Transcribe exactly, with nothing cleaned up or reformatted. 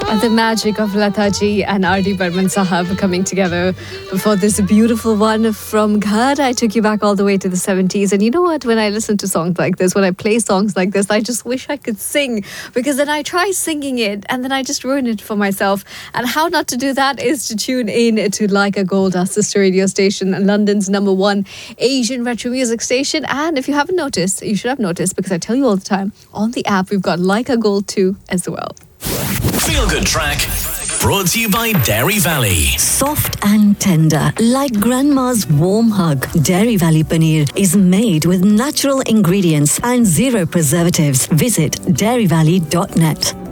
The magic of Lata ji and R D Burman Sahab coming together before this beautiful one from Ghar. I took you back all the way to the seventies. And you know what? When I listen to songs like this, when I play songs like this, I just wish I could sing, because then I try singing it and then I just ruin it for myself. And how not to do that is to tune in to Like a Gold, our sister radio station, London's number one Asian retro music station. And if you haven't noticed, you should have noticed, because I tell you all the time, on the app, we've got Like a Gold too as well. Feel Good Track, brought to you by Dairy Valley. Soft and tender, like grandma's warm hug. Dairy Valley Paneer is made with natural ingredients and zero preservatives. Visit dairy valley dot net.